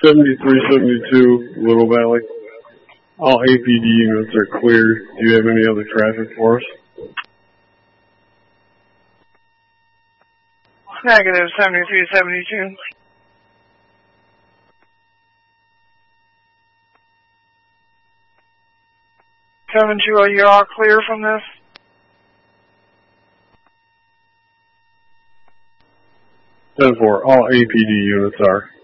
7372 Little Valley. All APD units are cleared. Do you have any other traffic for us? Negative 7372. 720, you're all clear from this? All APD units are.